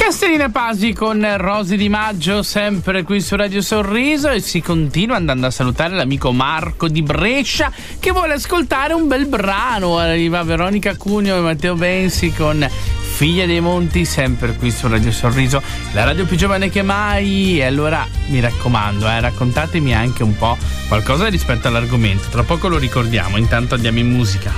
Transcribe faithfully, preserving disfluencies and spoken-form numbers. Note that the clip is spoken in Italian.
Castellina Pasi con Rosy Di Maggio, sempre qui su Radio Sorriso, e si continua andando a salutare l'amico Marco di Brescia che vuole ascoltare un bel brano. Arriva Veronica Cugno e Matteo Bensi con Figlia dei Monti, sempre qui su Radio Sorriso, la radio più giovane che mai. E allora mi raccomando, eh, raccontatemi anche un po' qualcosa rispetto all'argomento, tra poco lo ricordiamo, intanto andiamo in musica.